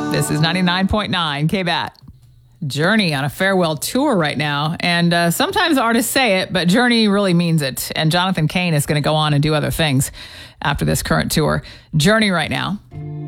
This is 99.9 KBAT. Journey on a farewell tour right now. And sometimes artists say it, but Journey really means it. And Jonathan Cain is going to go on and do other things after this current tour. Journey right now.